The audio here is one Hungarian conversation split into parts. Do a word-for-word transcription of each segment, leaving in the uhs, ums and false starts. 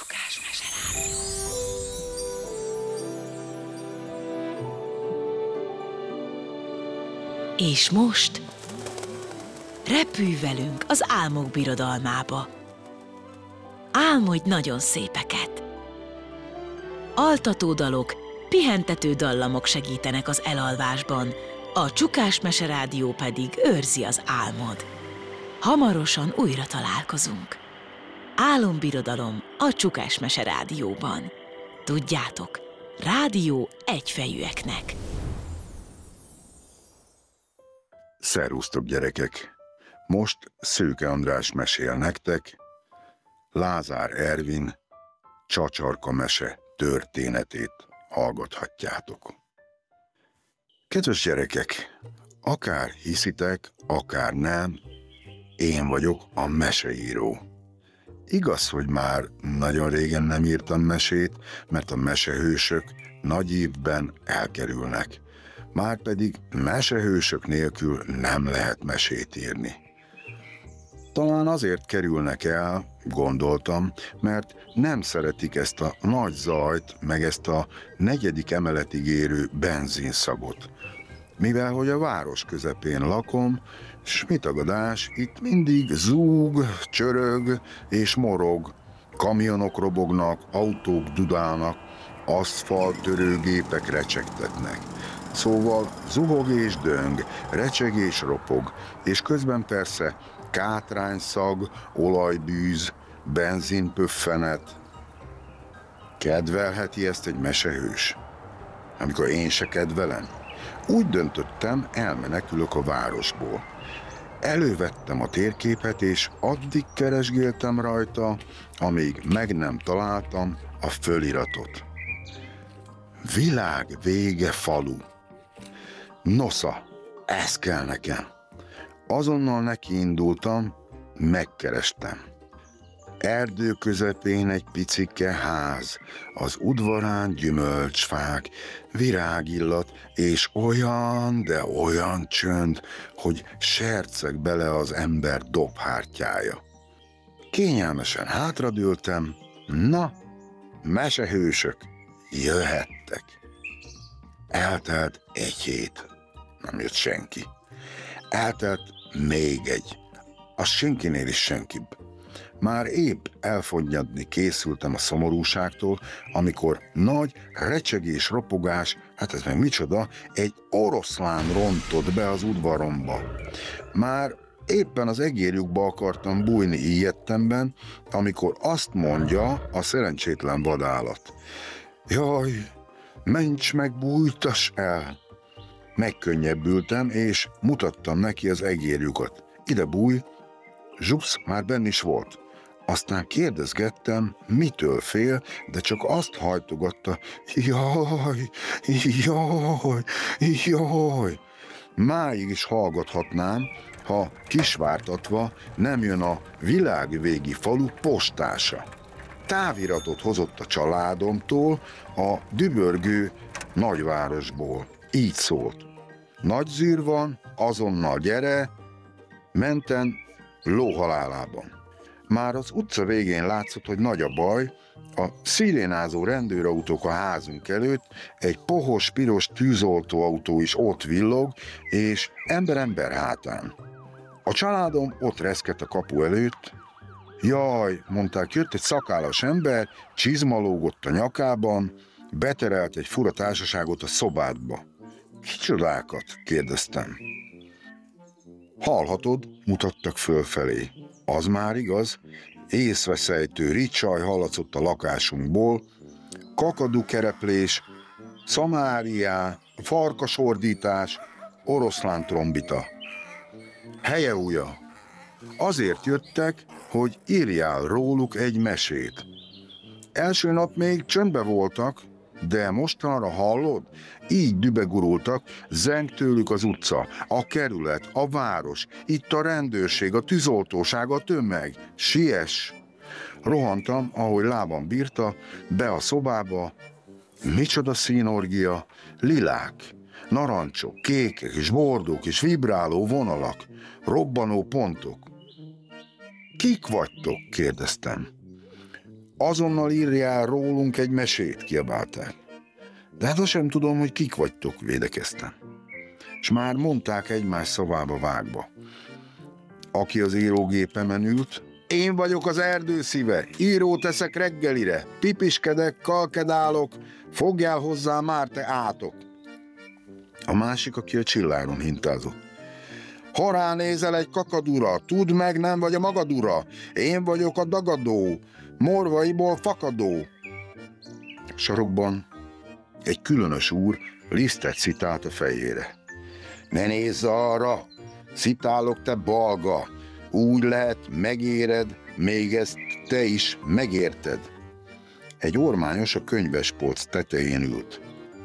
Csukás meserádió. És most repülj velünk az álmok birodalmába. Álmodj nagyon szépeket. Altató dalok, pihentető dallamok segítenek az elalvásban, a Csukás meserádió pedig őrzi az álmod. Hamarosan újra találkozunk. Álombirodalom a Csukás meserádióban. Tudjátok, rádió egyfejűeknek. Szervusztok, gyerekek! Most Szőke András mesél nektek Lázár Ervin Csacsarka mese történetét hallgathatjátok. Kedves gyerekek, akár hiszitek, akár nem, én vagyok a meseíró. Igaz, hogy már nagyon régen nem írtam mesét, mert a mesehősök nagy évben elkerülnek. Márpedig mesehősök nélkül nem lehet mesét írni. Talán azért kerülnek el, gondoltam, mert nem szeretik ezt a nagy zajt, meg ezt a negyedik emeletig érő benzinszagot. Mivel hogy a város közepén lakom, s mi tagadás, itt mindig zúg, csörög és morog, kamionok robognak, autók dudálnak, aszfalttörőgépek recsegtetnek. Szóval zuhog és döng, recseg és ropog, és közben persze kátrányszag, olajbűz, benzinpöffenet. Kedvelheti ezt egy mesehős? Amikor én se kedvelem? Úgy döntöttem, elmenekülök a városból. Elővettem a térképet, és addig keresgéltem rajta, amíg meg nem találtam a föliratot. Világ vége falu. Nosza, ez kell nekem. Azonnal nekiindultam, megkerestem. Erdő közepén egy picike ház, az udvarán gyümölcsfák, virágillat, és olyan, de olyan csönd, hogy serceg bele az ember dobhártyája. Kényelmesen hátradőltem, na, mesehősök, jöhettek. Eltelt egy hét, nem jött senki. Eltelt még egy, az senkinél is senkibb. Már épp elfonnyadni készültem a szomorúságtól, amikor nagy recsegés, ropogás, hát ez meg micsoda, egy oroszlán rontott be az udvaromba. Már éppen az egérjukba akartam bújni ilyettemben, amikor azt mondja a szerencsétlen vadállat. Jaj, ments meg, bújtas el! Megkönnyebbültem, és mutattam neki az egérjukat. Ide bújj, zsupsz, már benn is volt. Aztán kérdezgettem, mitől fél, de csak azt hajtogatta, jaj, jaj, jaj. Máig is hallgathatnám, ha kisvártatva nem jön a világvégi falu postása. Táviratot hozott a családomtól, a dübörgő nagyvárosból. Így szólt. Nagy zűr van, azonnal gyere, menten lóhalálában. Már az utca végén látszott, hogy nagy a baj, a szirénázó rendőrautók a házunk előtt, egy pohos, piros tűzoltóautó is ott villog, és ember-ember hátán. A családom ott reszkedt a kapu előtt. Jaj, mondták, jött egy szakállas ember, csizma lógott a nyakában, beterelt egy fura társaságot a szobádba. Kicsodákat? Kérdeztem. Hallhatod, mutattak fölfelé. Az már igaz, észveszejtő ricsaj hallatszott a lakásunkból, kakadukereplés, szamáriá, farkasordítás, oroszlán trombita. Helyeúja. Azért jöttek, hogy írjál róluk egy mesét. Első nap még csöndbe voltak, de mostanra hallod? Így dübegurultak, zeng tőlük az utca, a kerület, a város, itt a rendőrség, a tűzoltóság, a tömeg. Siess! Rohantam, ahogy lábam bírta, be a szobába. Micsoda színorgia, lilák, narancsok, kékek és bordók és vibráló vonalak, robbanó pontok. Kik vagytok? Kérdeztem. azonnal írjál rólunk egy mesét, kiabálták. De hát azt sem tudom, hogy kik vagytok, védekeztem. És már mondták egymás szavába vágva. Aki az írógépemen ült, én vagyok az erdő szíve, írót eszek reggelire, pipiskedek, kalkedálok, fogjál hozzá már te átok. A másik, aki a csilláron hintázott. Ha ránézel egy kakadura, tudd meg, nem vagy a magadura, én vagyok a dagadó, morvaiból fakadó. A sarokban egy különös úr lisztet szitált a fejére. Ne nézz arra, szitálok te balga, úgy lehet megéred, még ezt te is megérted. Egy ormányos a könyvespolc tetején ült.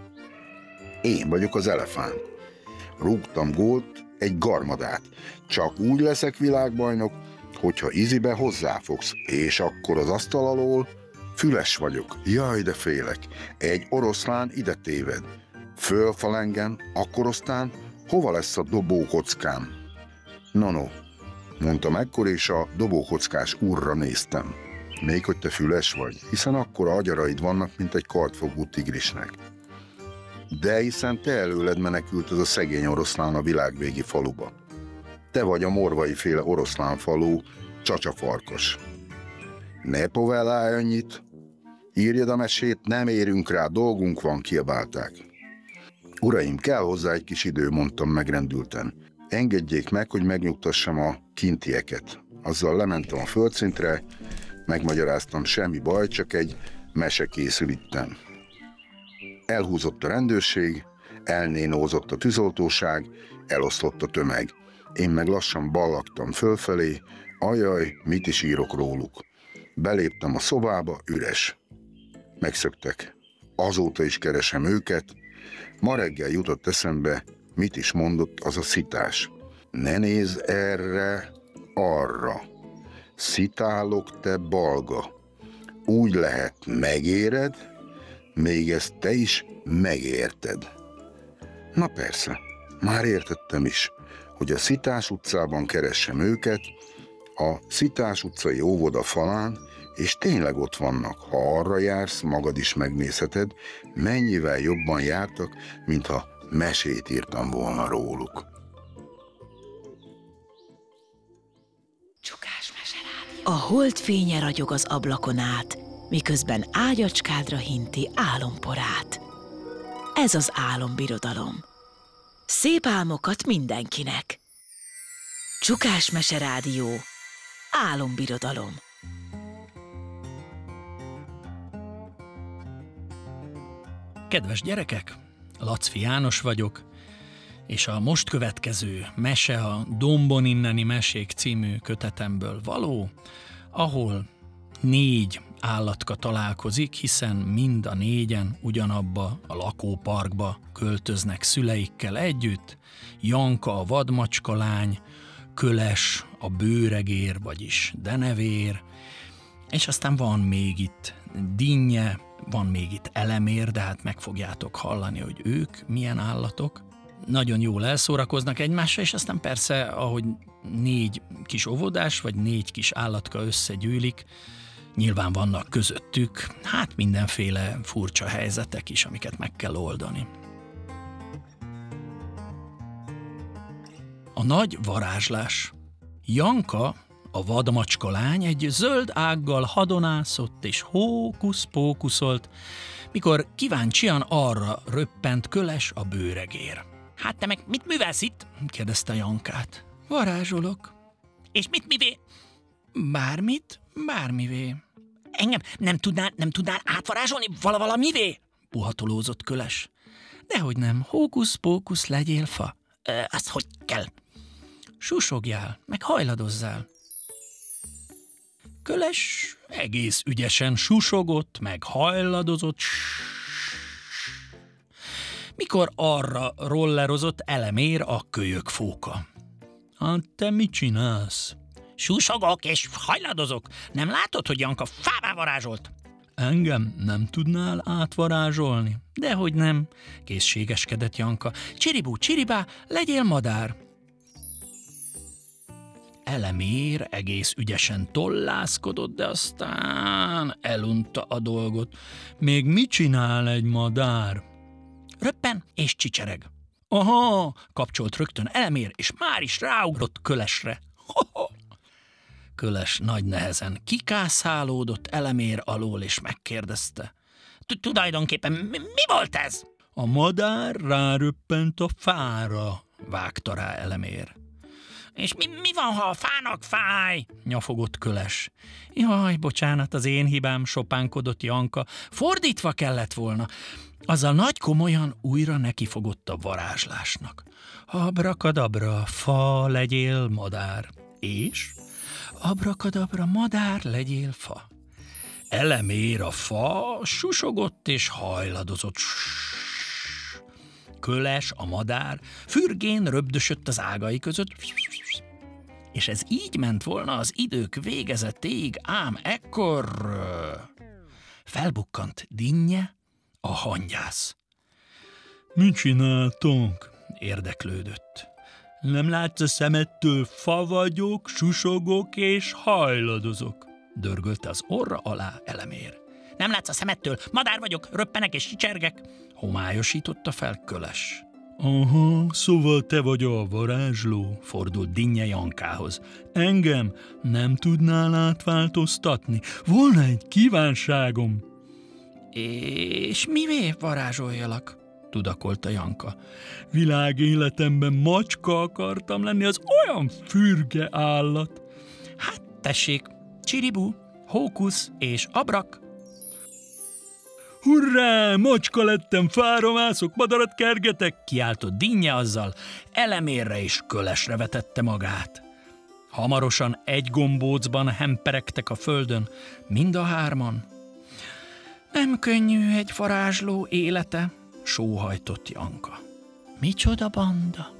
Én vagyok az elefánt. Rúgtam gólt, egy garmadát. Csak úgy leszek világbajnok, hogyha izibe hozzáfogsz, és akkor az asztal alól füles vagyok. Jaj, de félek. Egy oroszlán ide téved. Fölfalengen, akkor aztán hova lesz a dobókockám? No, no, mondtam ekkor, és a dobókockás úrra néztem. Még hogy te füles vagy, hiszen akkora agyaraid vannak, mint egy kartfogú tigrisnek. De hiszen te előled menekült az a szegény oroszlán a világvégi faluba. Te vagy a morvai féle oroszlán falu csacsafarkas. Ne povellálj annyit, írjad a mesét, nem érünk rá, dolgunk van, kiabálták. Uraim, kell hozzá egy kis idő, mondtam megrendülten. Engedjék meg, hogy megnyugtassam a kintieket. Azzal lementem a földszintre, megmagyaráztam, semmi baj, csak egy mese készül itten. Elhúzott a rendőrség, elnénózott a tűzoltóság, eloszlott a tömeg. Én meg lassan ballagtam fölfelé, ajaj, mit is írok róluk. Beléptem a szobába, üres. Megszöktek. Azóta is keresem őket. Ma reggel jutott eszembe, mit is mondott az a szitás. Ne nézz erre, arra. Szitálok te balga. Úgy lehet megéred, még ezt te is megérted. Na persze, már értettem is, hogy a Szitás utcában keressem őket, a Szitás utcai óvoda falán, és tényleg ott vannak. Ha arra jársz, magad is megnézheted, mennyivel jobban jártak, mintha mesét írtam volna róluk. Csukás meserádió. A hold fénye ragyog az ablakon át, miközben ágyacskádra hinti álomporát. Ez az álombirodalom. Szép álmokat mindenkinek! Csukás meserádió. Álombirodalom. Kedves gyerekek, Lacfi János vagyok, és a most következő mese a Dombon inneni mesék című kötetemből való, ahol négy állatka találkozik, hiszen mind a négyen ugyanabba a lakóparkba költöznek szüleikkel együtt. Janka a vadmacskalány, Köles a bőregér, vagyis denevér, és aztán van még itt dinnye, van még itt elemér, de hát meg fogjátok hallani, hogy ők milyen állatok. Nagyon jól elszórakoznak egymással, és aztán persze, ahogy négy kis óvodás, vagy négy kis állatka összegyűlik, nyilván vannak közöttük, hát mindenféle furcsa helyzetek is, amiket meg kell oldani. A nagy varázslás. Janka, a vadmacskalány egy zöld ággal hadonászott és hókusz-pókuszolt, mikor kíváncsian arra röppent Köles a bőregér. Hát te meg mit művelsz itt? Kérdezte Jankát. Varázsolok. És mit mivé? Bármit, bármivé. Engem nem tudnál, nem tudnál átvarázsolni vala-vala mivé? Puhatolózott Köles. Dehogy nem, hókusz-pókusz legyél fa. Ö, azt hogy kell? Susogjál, meg hajladozzál. Köles egész ügyesen susogott, meg hajladozott, mikor arra rollerozott elemér a kölyökfóka. Hát te mit csinálsz? Susogok és hajladozok. Nem látod, hogy Janka fává varázsolt? Engem nem tudnál átvarázsolni? Dehogy nem, készségeskedett Janka. Csiribú, csiribá, legyél madár. Elemér egész ügyesen tollászkodott, de aztán elunta a dolgot. Még mit csinál egy madár? Röppen és csicsereg. Aha, kapcsolt rögtön Elemér, és már is ráugrott Kölesre. Ho-ho! Köles nagy nehezen kikászálódott Elemér alól, és megkérdezte. Tulajdonképpen mi volt ez? A madár ráröppent a fára, vágta rá Elemér. És mi, mi van, ha a fának fáj? Nyafogott Köles. Jaj, bocsánat, az én hibám, sopánkodott Janka. Fordítva kellett volna. Azzal nagy komolyan újra nekifogott a varázslásnak. Abrakadabra, fa, legyél madár. És? Abrakadabra, madár, legyél fa. Elemér a fa susogott és hajladozott. Köles, a madár, fürgén röbdösött az ágai között, és ez így ment volna az idők végezetéig, ám ekkor felbukkant Dinnye, a hangyász. Mit csináltunk? Érdeklődött. Nem látsz a szemettől, fa vagyok, susogok és hajladozok, dörgölte az orra alá Elemér. Nem látsz a szemettől, madár vagyok, röppenek és csicsergek, homályosította fel Köles. Aha, szóval te vagy a varázsló, fordult Dinnye Jankához. Engem nem tudnál átváltoztatni? Volna egy kívánságom. És mivé varázsoljalak? Tudakolta Janka. Világéletemben macska akartam lenni, az olyan fürge állat. Hát tessék, csiribú, hókusz és abrak. Hurrá, macska lettem, fára mászok, madarat kergetek, kiáltott Dinnye azzal, Elemérre és Kölesre vetette magát. Hamarosan egy gombócban hemperegtek a földön, mind a hárman. Nem könnyű egy varázsló élete, sóhajtott Janka. Micsoda banda?